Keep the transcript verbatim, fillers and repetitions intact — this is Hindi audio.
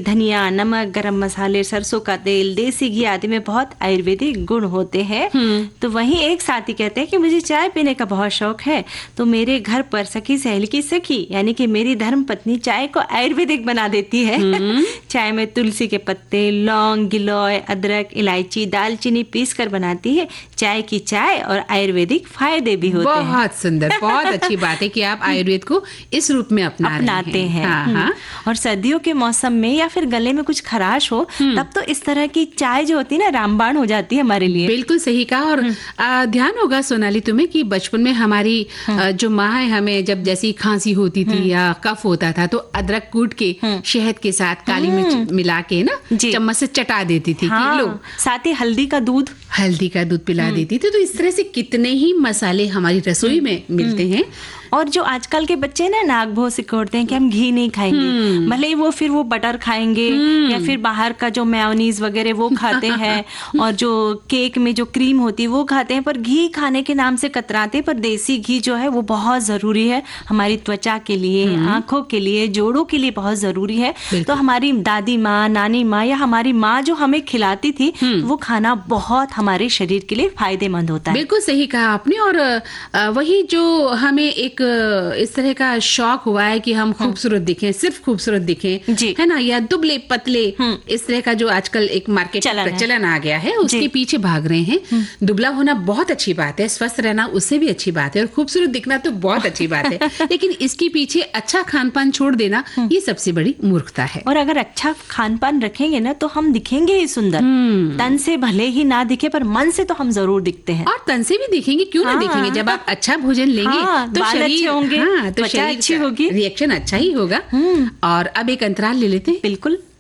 धनिया, नमक, गरम मसाले, सरसों का तेल, देसी घी आदि में बहुत आयुर्वेदिक गुण होते हैं। तो वहीं एक साथी कहते हैं कि मुझे चाय पीने का बहुत शौक है, तो मेरे घर पर सखी सहेली की सखी यानी कि मेरी धर्म पत्नी चाय को आयुर्वेदिक बना देती है। चाय में तुलसी के पत्ते, लौंग, गिलोय, अदरक, इलायची, दालचीनी पीस कर बनाती है। चाय की चाय और आयुर्वेदिक फायदे भी होते हैं। बहुत सुंदर, बहुत अच्छी बात है कि आप आयुर्वेद को इस रूप में अपना अपनाते हैं, हैं। हाँ, हाँ। और सर्दियों के मौसम में या फिर गले में कुछ खराश हो तब तो इस तरह की चाय जो होती है ना रामबाण हो जाती है हमारे लिए। बिल्कुल सही कहा। और आ, ध्यान होगा सोनाली तुम्हें कि बचपन में हमारी आ, जो माँ है हमें जब जैसी खांसी होती थी या कफ होता था तो अदरक कूट के शहद के साथ काली मिर्च मिला के ना चम्मच से चटा देती थी। हाँ, लो साथ ही हल्दी का दूध हल्दी का दूध पिला देती थी। तो इस तरह से कितने ही मसाले हमारी रसोई में मिलते हैं। और जो आजकल के बच्चे ना नाक भों सिकोड़ते हैं कि हम घी नहीं खाएंगे, भले ही वो फिर वो बटर खाएंगे या फिर बाहर का जो मेयोनीज वगैरह वो खाते हैं और जो केक में जो क्रीम होती है वो खाते हैं, पर घी खाने के नाम से कतराते। पर देसी घी जो है वो बहुत जरूरी है हमारी त्वचा के लिए, आंखों के लिए, जोड़ों के लिए बहुत जरूरी है। तो हमारी दादी माँ, नानी माँ या हमारी माँ जो हमें खिलाती थी वो खाना बहुत हमारे शरीर के लिए फायदेमंद होता है। बिल्कुल सही कहा आपने। और वही जो हमें एक इस तरह का शौक हुआ है कि हम खूबसूरत दिखें, सिर्फ खूबसूरत दिखें, है ना, या दुबले पतले, इस तरह का जो आजकल एक मार्केट प्रचलन आ गया है उसके पीछे भाग रहे हैं। दुबला होना बहुत अच्छी बात है, स्वस्थ रहना उससे भी अच्छी बात है, और खूबसूरत दिखना तो बहुत अच्छी बात है, लेकिन इसके पीछे अच्छा खान पान छोड़ देना ये सबसे बड़ी मूर्खता है। और अगर अच्छा खान पान रखेंगे ना तो हम दिखेंगे ही सुंदर। तन से भले ही ना दिखे पर मन से तो हम जरूर दिखते हैं। और तन से भी दिखेंगे, क्यों ना दिखेंगे। जब आप अच्छा भोजन लेंगे तो शरीर अच्छे होंगे, हाँ, तो त्वचा अच्छी होगी, रिएक्शन अच्छा ही होगा। और अब एक अंतराल ले लेते हैं। बिल्कुल।